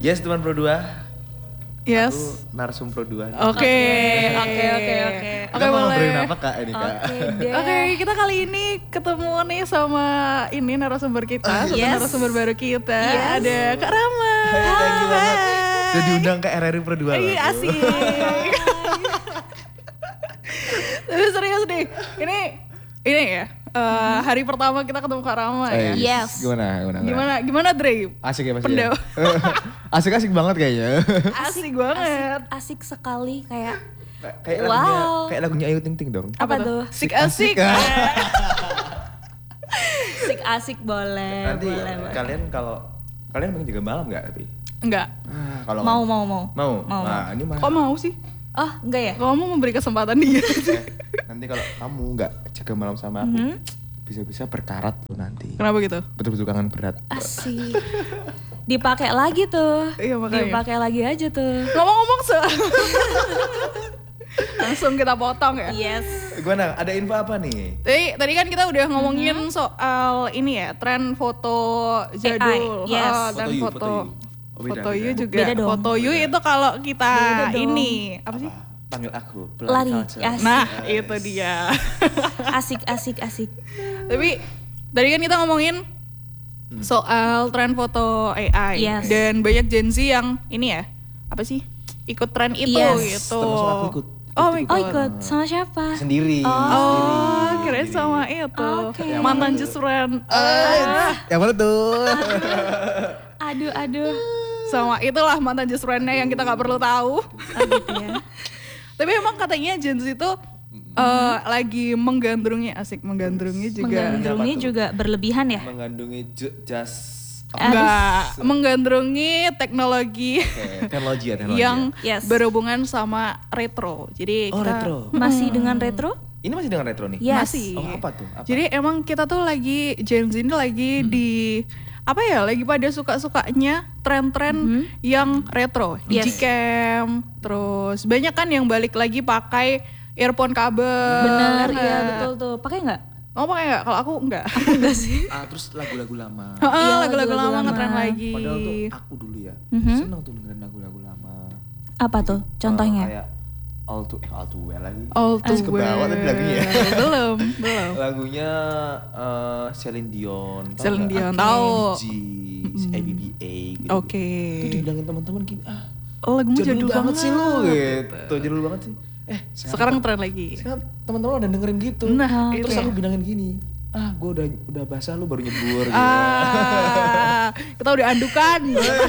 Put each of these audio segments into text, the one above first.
Yes, teman Pro 2. Yes. Aku narsum Pro 2. Oke. Kita mau ngobrolin apa Kak ini Kak? Oke, kita kali ini ketemu nih sama ini narasumber kita, narasumber baru kita. Ada Kak Rama. Hai, thank you banget. Udah diundang ke RRI Pro 2 loh. Iya, asik. Tapi serius deh, ini ya. Hari pertama kita ketemu Kak Rama ya. Yes. Gimana Dre? Asik ya pasti ya? Asik banget kayaknya. Asik banget. Asik sekali kayak lagunya Ayu Ting Ting dong. apa tuh? Asik. Asik boleh. Nanti boleh. kalian pengen juga malam nggak tapi? Enggak. Kalau Mau. Nah, ini mah. Kok mau sih? Oh, enggak ya? Kamu memberi kesempatan dia. Nanti kalau kamu nggak jaga malam sama aku, bisa-bisa berkarat loh nanti. Kenapa gitu? Betul-betul kangen berat. Asik. Dipakai lagi tuh. Iya, makanya. Dipakai lagi aja tuh. Ngomong-ngomong langsung kita potong ya. Yes. Gimana? Ada info apa nih? Tadi kan kita udah ngomongin soal ini ya, tren foto jadul. AI, yes. Dan Foto you beda. juga. Beda dong. Foto you itu kalau kita Beda dong. ini apa sih? Panggil aku. Lari. Culture. Asik. Nah, itu dia. Asik. Tapi tadi kan kita ngomongin soal tren foto AI. Yes. Dan banyak Gen Z yang ini ya, apa sih? Ikut tren itu Yes. gitu. Termasuk aku ikut. Oh, ikut. Sama siapa? Sendiri. Oh, kirain sama itu. Oke. Mantan just friend. Yang mana tuh? Aduh. Sama itulah mantan just friend-nya yang kita gak perlu tahu. Oh gitu ya. Tapi emang katanya Gen Z itu lagi menggandrungi Menggandrungi juga berlebihan ya? Mengandungi just enggak, menggandrungi teknologi teknologi ya. yang Yes. berhubungan sama retro. Jadi retro. Masih dengan retro? Ini masih dengan retro nih? Yes. Masih. Oh, apa tuh? Apa? Jadi emang kita tuh lagi Gen Z ini lagi di apa ya? Lagi pada suka-sukanya tren-tren yang retro. Yes. Digicam, terus banyak kan yang balik lagi pakai earphone kabel. Bener, kan? iya betul tuh. Pakai nggak? Kamu pakai nggak? Kalau aku enggak. Enggak sih. Terus lagu-lagu lama. Iya, Lagu-lagu lagu-lagu lama lama. ngetren lagi. Padahal tuh aku dulu ya seneng tuh dengerin lagu-lagu lama. Apa tuh? Contohnya? Kayak All Too Well lagi. All Too Ke bawah tadi lagunya. belum. Lagunya Celine Dion. Celine Dion, tahu. ABBA gitu. Oke. Itu dibilangin teman-teman gini, Lagumu jadul banget sih lu gitu. Jadul banget sih. Sekarang tren lagi. Sekarang teman-teman udah dengerin gitu. Nah, terus itu aku ya. bilangin gini, gue udah basah lu baru nyebur gitu. Kita udah andukan.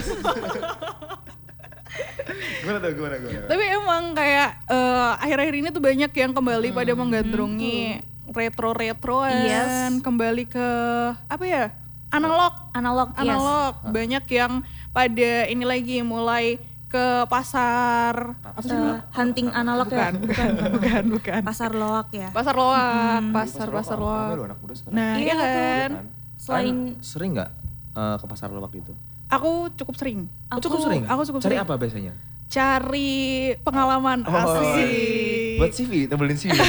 Gimana? Tapi emang kayak akhir-akhir ini tuh banyak yang kembali pada menggandrungi retro-retroan, Yes. kembali ke apa ya? Analog. Yes. Banyak yang pada ini lagi mulai ke pasar apa sih? Hunting analog ya? Bukan. Pasar loak ya? Pasar loak, pasar loak. Anak muda sekarang. Nah, iya kan. Selain Sering nggak ke pasar lobak itu? Aku cukup sering. Aku cukup Cari sering. apa biasanya? Cari pengalaman asik. Buat CV, tebelin CV.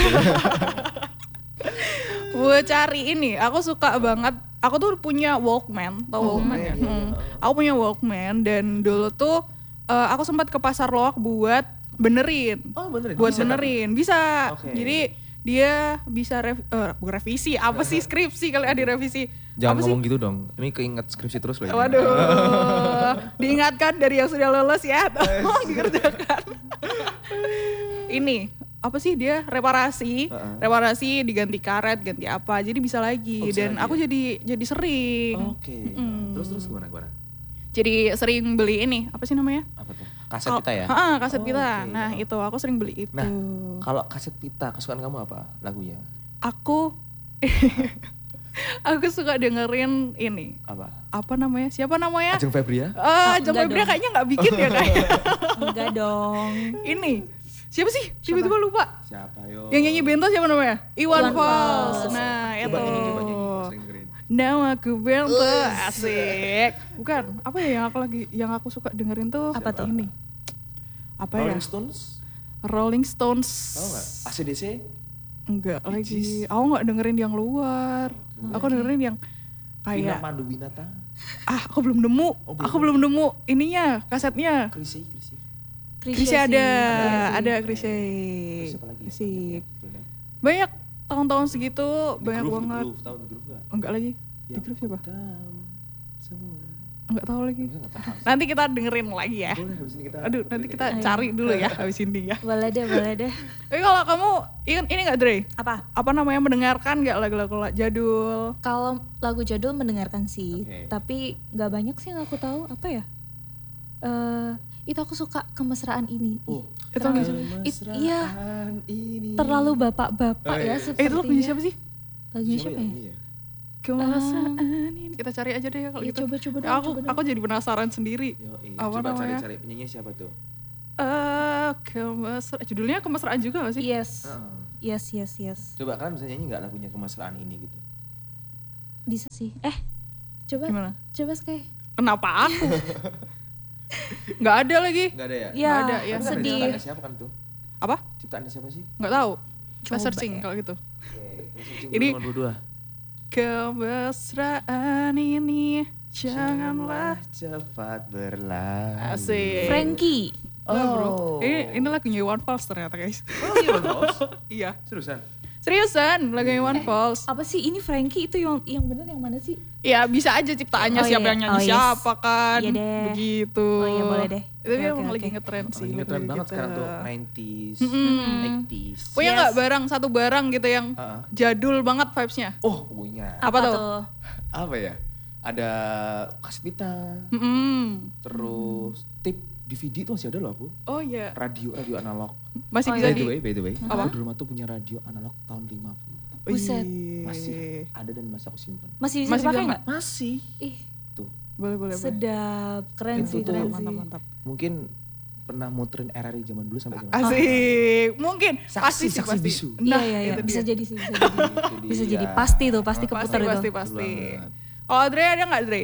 Buat cari ini, aku suka banget. Aku tuh punya Walkman, tau Walkman ya? Aku punya Walkman dan dulu tuh aku sempat ke pasar loak buat benerin. Oh, benerin? Buat Bisa, benerin, bisa. Oke. Jadi dia bisa bukan revisi, apa sih skripsi kali ada revisi. Jangan Apa sih? ngomong gitu dong. Ini keinget skripsi terus loh. ini. Waduh, diingatkan dari yang sudah lulus ya, tolong dikerjakan. Ini apa sih dia reparasi diganti karet, ganti apa, jadi bisa lagi. Bisa Dan lagi aku ya? jadi sering. Oke. Terus gimana? Jadi sering beli ini apa sih namanya? Apa tuh? Kaset pita ya? Kaset pita. Oke. Nah itu aku sering beli itu. Nah, kalau kaset pita kesukaan kamu apa lagunya? Aku aku suka dengerin ini. Apa namanya? Siapa namanya? Ajeng Febria? Ajeng enggak Febria dong. kayaknya nggak bikin ya kayak. enggak dong. Ini siapa sih? Tiba-tiba lupa. Siapa yo? Yang nyanyi Bento siapa namanya? Iwan Iwan Fals. Fals. Nah Coba itu. nyanyi, sering dengerin. Nama aku Bento, asik. Bukan, apa ya yang aku suka dengerin tuh? Apa tuh? Ini. Apa Rolling ya? Stones? Rolling Stones. Tahu nggak? ACDC? Enggak Bee Gees. lagi. Aku nggak dengerin yang luar. Aku dengerin yang Vina kayak Panduwinata? Aku belum nemu. Aku belum nemu ininya, kasetnya. Krisy. Krisy sih. ada Krisy. Terus apa lagi? Krisy. Banyak. Banyak tahun-tahun segitu, banyak The banget. Groove, tahu The Groove gak? Enggak lagi. Di grup siapa? Tahu semua. Enggak tahu lagi. Masa nggak tahu? Nanti kita dengerin lagi ya. Boleh habis ini kita. Aduh, nanti kita Ayo. cari dulu ya habis ini ya. Boleh deh. Tapi kalau kamu ini nggak Dre? Apa? Apa namanya mendengarkan nggak lagu-lagu jadul? Kalau lagu jadul mendengarkan sih, Oke. tapi nggak banyak sih yang aku tahu. Apa ya? Itu aku suka kemesraan ini. Oh, Itu lagu siapa? Iya, Kemesraan ini. terlalu bapak-bapak Oh, ya iya. Itu sepertinya. lagunya siapa sih? Lagunya siapa ya? Ini ya? Kemesraan ini. Kita cari aja deh ya kalau Iya, gitu. coba dong, aku coba dong. aku jadi penasaran sendiri. Yoi. Apa Coba namanya? cari penyanyi siapa tuh? Kemesraan. Judulnya kemesraan juga gak sih? Yes. Heeh. Yes. Coba kalian bisa nyanyi nggak lagunya Kemesraan ini gitu? Bisa sih. Coba. Gimana? Coba Sky. Kenapa aku? Nggak ada lagi. Nggak ada ya? Ya, Nggak ada, ya. Tapi kan sedih. ciptaannya siapa kan tuh? Apa? Ciptaannya siapa sih? Nggak tahu. Kita Coba searching ya. kalau gitu. Oke, Ini- nomor 22. Kemesraan ini janganlah cepat berlalu. asik. Frankie. Lah, bro. Oh. Ini lagunya One Falls ternyata guys. Oh iya Bos. Iya. Seriusan? Seriusan lagunya One Falls. Apa sih ini Frankie itu yang bener yang mana sih? Ya bisa aja ciptaannya Oh, siapa iya. yang nyanyi Oh, yes. siapa kan. Iya deh. Begitu. Oh, iya, boleh deh. Tapi Oke, emang oke, lagi oke. ngetren sih. Lagi ngetren lagu banget gitu. sekarang tuh 90s, Mm-mm. 80s. Punya Yes. nggak satu barang gitu yang Heeh. jadul banget vibes-nya? Oh, punya. Apa tuh? Apa ya? Ada kaset pita, Mm-mm. terus tip DVD itu masih ada loh aku. Oh iya. Radio analog. Masih Oh, bisa By di... the way, Apa? aku di rumah tuh punya radio analog tahun 50. Buset. Masih ada dan masih aku simpan. Masih bisa Masih dipakai bisa nggak? Masih. Ih, Tuh. Boleh. sedap, keren Itu sih, tuh keren Mantap. mungkin pernah muterin RRI zaman dulu sampai zaman Asik. Mungkin. Saksi- Pasti sih, saksi pasti. bisu. Nah, iya, itu bisa dia. jadi sih, bisa jadi. Itu Bisa dia. jadi pasti tuh, pasti Ah, keputar itu. Pasti. Betul banget. Oh, Dre ada nggak Dre?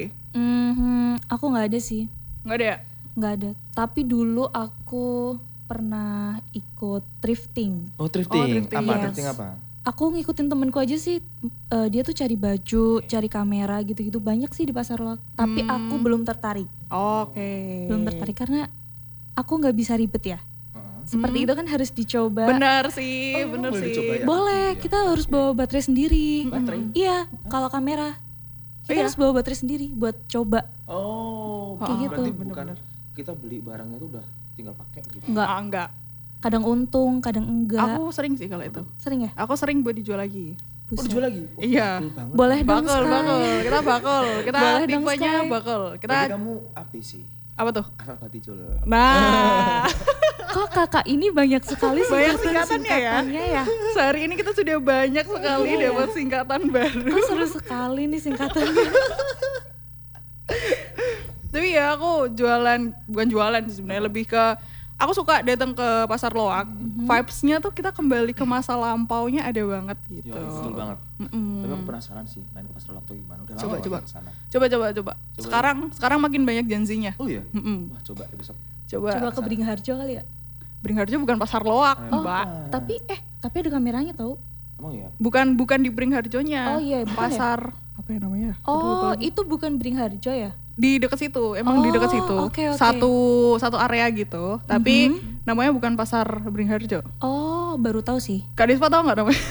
Aku nggak ada sih, Nggak ada ya? nggak ada. Tapi dulu aku pernah ikut thrifting. Oh, thrifting. thrifting. Apa? Yes. Thrifting apa? Aku ngikutin temenku aja sih, dia tuh cari baju, cari kamera gitu-gitu banyak sih di pasar loak. Tapi aku belum tertarik, Oke. belum tertarik karena aku nggak bisa ribet ya. Heeh. Seperti itu kan harus dicoba. Benar sih, Oh, bener boleh sih. dicoba ya? Boleh, Iya. kita harus bawa baterai sendiri. Baterai? Iya, kalau kamera kita Iya. harus bawa baterai sendiri buat coba. Oh, Kayak gitu. berarti bukan kita beli barangnya tuh udah tinggal pakai gitu. Enggak, Ah, enggak. kadang untung, kadang enggak. Aku sering sih kalau itu. Sering ya? Aku sering buat dijual lagi. Oh, Buset. dijual lagi? Wah, Iya. cool banget. Boleh dong, Bakul. Sky. Kita Boleh dong, tipenya Sky. bakul. Kita Berarti kamu apa sih? apa tuh? Asal baticul. Nah, Kok kakak ini banyak sekali banyak singkatannya ya. singkatannya ya. Sehari ini kita sudah banyak sekali Iya. dapat singkatan baru. Kok seru sekali nih singkatannya. Tapi ya aku bukan jualan sih sebenarnya, lebih ke aku suka datang ke pasar loak. Vibes-nya tuh kita kembali ke masa lampaunya ada banget gitu. Yo, betul banget. Mm-mm. Tapi aku penasaran sih main ke pasar waktu gimana. Udah Coba, lama coba. banget kesana. Coba. Sekarang makin banyak janjinya. Oh iya? Mm-mm. Wah, coba deh besok. Coba ke Beringharjo kali ya. Beringharjo bukan pasar loak, Oh, Mbak. tapi ada kameranya tau. Emang ya? Bukan di Beringharjonya. Oh iya, bukan pasar apa ya namanya? Aku lupa Oh, lagi. itu bukan Beringharjo ya? Di dekat situ, emang di dekat Oh, situ. oke. Satu area gitu, tapi namanya bukan pasar Beringharjo. Oh, baru tahu sih. Kak Dispa tau nggak namanya?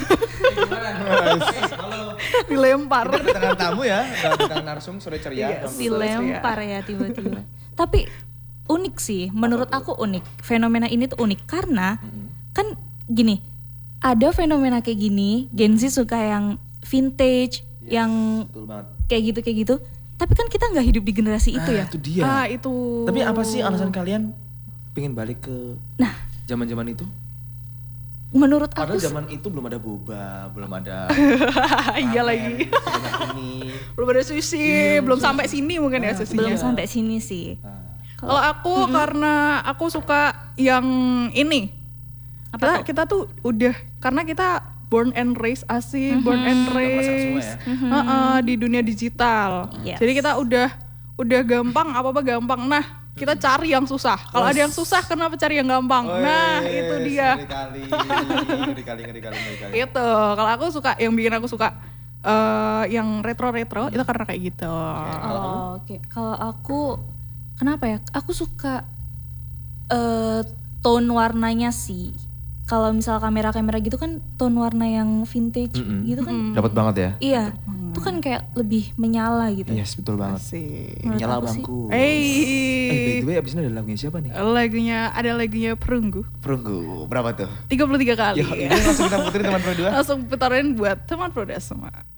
Dilempar. Tangan tamu ya, tangan narsum sore ceria. Yes. Dilempar ya tiba-tiba. Tapi unik sih, menurut aku unik. Fenomena ini tuh unik karena kan gini, ada fenomena kayak gini, Gen Z suka yang vintage, yang Betul banget. kayak gitu. Tapi kan kita nggak hidup di generasi itu ya. Itu dia. Ah itu. Tapi apa sih alasan kalian pengen balik ke Nah, zaman-zaman itu? menurut Padahal aku zaman itu belum ada boba, belum ada Iya ramen, lagi. sebanyak ini. Belum ada sushi, belum sampai sini mungkin ya susinya. belum sampai sini sih. Nah, Kalau aku karena aku suka yang ini. Apa Kita tuh udah karena kita born and raised asik, born and Udah masak semua raised ya? di dunia digital. Yes. Jadi kita udah gampang, apa gampang. Nah, kita cari yang susah. Kalau ada yang susah, kenapa cari yang gampang? Nah, itu dia. Ngeri kali. Itu. Kalau aku suka, yang bikin aku suka yang retro-retro itu karena kayak gitu. Oh, oke. Kalau aku kenapa ya? Aku suka tone warnanya sih. Kalau misal kamera-kamera gitu kan tone warna yang vintage gitu kan. Dapat banget ya. Iya. Itu kan kayak lebih menyala gitu. Yes, betul banget. Asik. Menurut Nyala aku sih. bangku. Hey. By the way abis ini ada lagunya siapa nih? Ada lagunya Perunggu Perunggu, berapa tuh? 33 kali. Yuk, ini langsung kita puterin teman Pro 2. Langsung putarin buat teman Proda semua.